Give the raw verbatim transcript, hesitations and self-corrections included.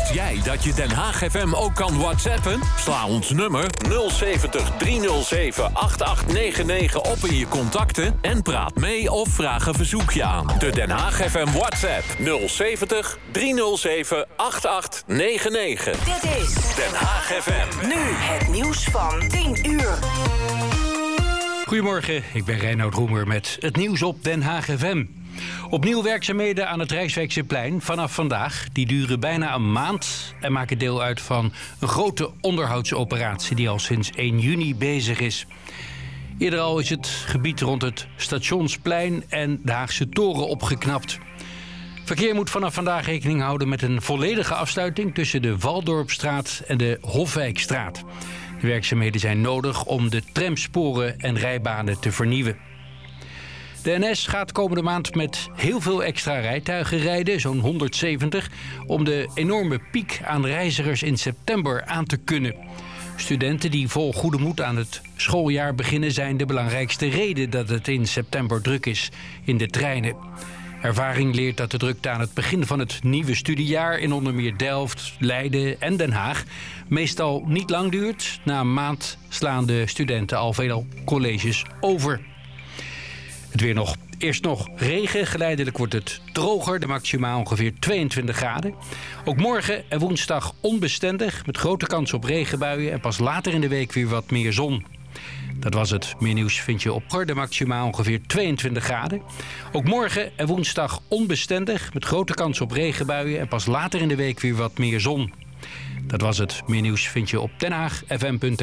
Wist jij dat je Den Haag F M ook kan WhatsAppen? Sla ons nummer nul zeventig driehonderd zeven achtentachtig negenennegentig op in je contacten en praat mee of vraag een verzoekje aan. De Den Haag F M WhatsApp nul zeventig driehonderd zeven achtentachtig negenennegentig. Dit is Den Haag F M. Nu het nieuws van tien uur. Goedemorgen, ik ben Reinoud Roemer met het nieuws op Den Haag F M. Opnieuw werkzaamheden aan het Rijkswijkse vanaf vandaag. Die duren bijna een maand en maken deel uit van een grote onderhoudsoperatie die al sinds één juni bezig is. Eerder al is het gebied rond het Stationsplein en de Haagse Toren opgeknapt. Verkeer moet vanaf vandaag rekening houden met een volledige afsluiting tussen de Waldorpstraat en de Hofwijkstraat. De werkzaamheden zijn nodig om de tramsporen en rijbanen te vernieuwen. De N S gaat komende maand met heel veel extra rijtuigen rijden, zo'n honderdzeventig... om de enorme piek aan reizigers in september aan te kunnen. Studenten die vol goede moed aan het schooljaar beginnen zijn de belangrijkste reden dat het in september druk is in de treinen. Ervaring leert dat de drukte aan het begin van het nieuwe studiejaar in onder meer Delft, Leiden en Den Haag meestal niet lang duurt. Na een maand slaan de studenten al veel colleges over. Het weer nog. Eerst nog regen. Geleidelijk wordt het droger. De maximaal ongeveer tweeëntwintig graden. Ook morgen en woensdag onbestendig met grote kans op regenbuien en pas later in de week weer wat meer zon. Dat was het. Meer nieuws vind je op de maximaal ongeveer tweeëntwintig graden. Ook morgen en woensdag onbestendig met grote kans op regenbuien en pas later in de week weer wat meer zon. Dat was het. Meer nieuws vind je op Den Haag F M punt n l.